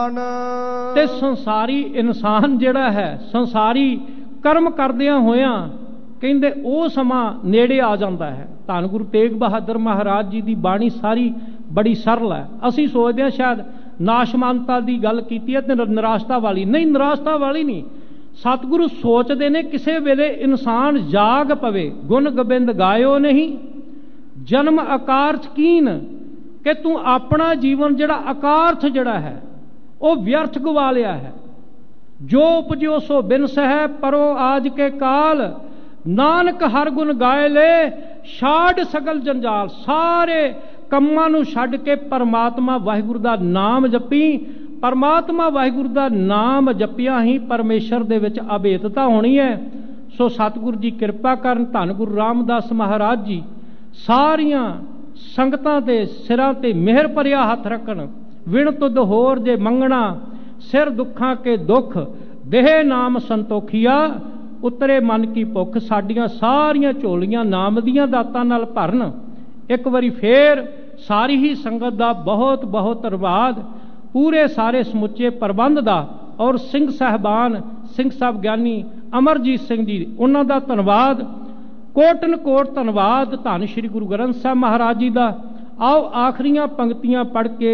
ਤੇ ਸੰਸਾਰੀ ਇਨਸਾਨ ਜਿਹੜਾ ਹੈ, ਸੰਸਾਰੀ ਕਰਮ ਕਰਦਿਆਂ ਹੋਇਆਂ ਕਹਿੰਦੇ ਉਹ ਸਮਾਂ ਨੇੜੇ ਆ ਜਾਂਦਾ ਹੈ। ਧੰਨ ਗੁਰੂ ਤੇਗ ਬਹਾਦਰ ਮਹਾਰਾਜ ਜੀ ਦੀ ਬਾਣੀ ਸਾਰੀ ਬੜੀ ਸਰਲ ਹੈ। ਅਸੀਂ ਸੋਚਦੇ ਹਾਂ ਸ਼ਾਇਦ ਨਾਸ਼ਮਾਨਤਾ ਦੀ ਗੱਲ ਕੀਤੀ ਹੈ ਤੇ ਨਿਰਾਸ਼ਤਾ ਵਾਲੀ, ਨਹੀਂ, ਨਿਰਾਸ਼ਤਾ ਵਾਲੀ ਨਹੀਂ। ਸਤਿਗੁਰੂ ਸੋਚਦੇ ਨੇ ਕਿਸੇ ਵੇਲੇ ਇਨਸਾਨ ਜਾਗ ਪਵੇ, ਗੁਣ ਗੋਬਿੰਦ ਗਾਇਓ ਨਹੀਂ ਜਨਮ ਅਕਾਰਥ ਕੀਨ, ਕਿ ਤੂੰ ਆਪਣਾ ਜੀਵਨ ਜਿਹੜਾ ਅਕਾਰਥ ਜਿਹੜਾ ਹੈ ਉਹ ਵਿਅਰਥ ਗਵਾ ਲਿਆ ਹੈ। ਜੋ ਉਪਜਿਓ ਸੋ ਬਿਨਸ ਹੈ ਪਰੋ ਆਜ ਕੇ ਕਾਲ, ਨਾਨਕ ਹਰ ਗੁਣ ਗਾਏ ਲੈ ਛਾੜ ਸਗਲ ਜੰਜਾਲ। ਸਾਰੇ ਕੰਮਾਂ ਨੂੰ ਛੱਡ ਕੇ ਪਰਮਾਤਮਾ ਵਾਹਿਗੁਰੂ ਦਾ ਨਾਮ ਜਪੀ। ਪਰਮਾਤਮਾ ਵਾਹਿਗੁਰੂ ਦਾ ਨਾਮ ਜਪਿਆ ਹੀ ਪਰਮੇਸ਼ਰ ਦੇ ਵਿੱਚ ਅਭੇਦਤਾ ਹੋਣੀ ਹੈ। ਸੋ ਸਤਿਗੁਰੂ ਜੀ ਕਿਰਪਾ ਕਰਨ, ਧੰਨ ਗੁਰੂ ਰਾਮਦਾਸ ਮਹਾਰਾਜ ਜੀ ਸਾਰੀਆਂ ਸੰਗਤਾਂ ਦੇ ਸਿਰਾਂ ਤੇ ਮਿਹਰ ਭਰਿਆ ਹੱਥ ਰੱਖਣ। ਵਿਣ ਤੁਧ ਹੋਰ ਜੇ ਮੰਗਣਾ, ਸਿਰ ਦੁੱਖਾਂ ਕੇ ਦੁੱਖ, ਦੇਹ ਨਾਮ ਸੰਤੋਖੀਆ, ਉਤਰੇ ਮਨ ਕੀ ਭੁੱਖ। ਸਾਡੀਆਂ ਸਾਰੀਆਂ ਝੋਲੀਆਂ ਨਾਮ ਦੀਆਂ ਦਾਤਾਂ ਨਾਲ ਭਰਨ। ਇੱਕ ਵਾਰੀ ਫੇਰ ਸਾਰੀ ਹੀ ਸੰਗਤ ਦਾ ਬਹੁਤ ਬਹੁਤ ਧੰਨਵਾਦ, ਪੂਰੇ ਸਾਰੇ ਸਮੁੱਚੇ ਪ੍ਰਬੰਧ ਦਾ, ਔਰ ਸਿੰਘ ਸਾਹਿਬਾਨ, ਸਿੰਘ ਸਾਹਿਬ ਗਿਆਨੀ ਅਮਰਜੀਤ ਸਿੰਘ ਜੀ, ਉਹਨਾਂ ਦਾ ਧੰਨਵਾਦ, ਕੋਟਨ ਕੋਟ ਧੰਨਵਾਦ। ਧੰਨ ਸ਼੍ਰੀ ਗੁਰੂ ਗ੍ਰੰਥ ਸਾਹਿਬ ਮਹਾਰਾਜ ਜੀ ਦਾ। ਆਓ ਆਖਰੀਆਂ ਪੰਕਤੀਆਂ ਪੜ੍ਹ ਕੇ